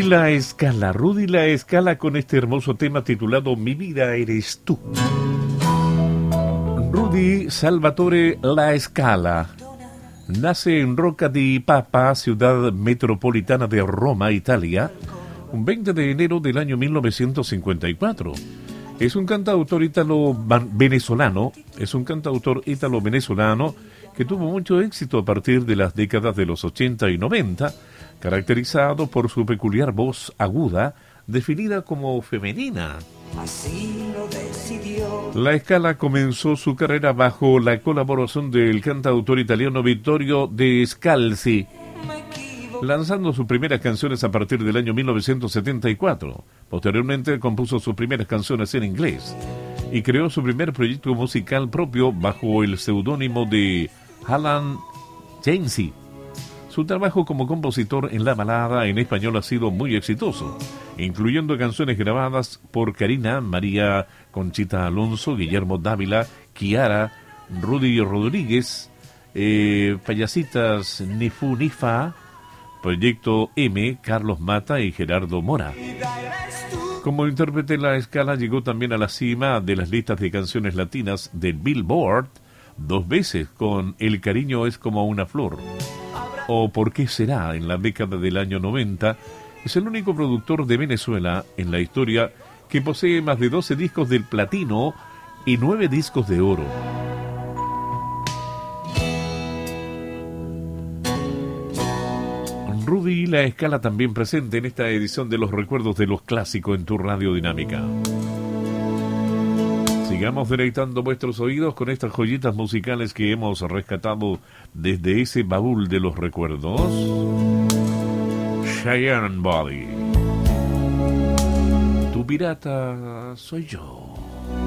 Rudy La Escala con este hermoso tema titulado Mi vida eres tú. Rudy Salvatore La Scala nace en Rocca di Papa, ciudad metropolitana de Roma, Italia, un 20 de enero del año 1954. Es un cantautor ítalo-venezolano, que tuvo mucho éxito a partir de las décadas de los 80 y 90, caracterizado por su peculiar voz aguda, definida como femenina. Así lo decidió. La Scala comenzó su carrera bajo la colaboración del cantautor italiano Vittorio De Scalzi, lanzando sus primeras canciones a partir del año 1974. Posteriormente compuso sus primeras canciones en inglés y creó su primer proyecto musical propio bajo el seudónimo de Alan James. Su trabajo como compositor en la balada en español ha sido muy exitoso, incluyendo canciones grabadas por Karina, María Conchita Alonso, Guillermo Dávila, Kiara, Rudy Rodríguez, Payasitas Nifu Nifa, Proyecto M, Carlos Mata y Gerardo Mora. Como intérprete, La Scala llegó también a la cima de las listas de canciones latinas del Billboard 2 veces con El cariño es como una flor. O ¿Por qué será? En la década del año 90, es el único productor de Venezuela en la historia que posee más de 12 discos del platino y 9 discos de oro. Rudy La Scala también presente en esta edición de Los Recuerdos de los Clásicos en tu Radio Dinámica. Sigamos deleitando vuestros oídos con estas joyitas musicales que hemos rescatado desde ese baúl de los recuerdos. Cheyenne Body. Tu pirata soy yo.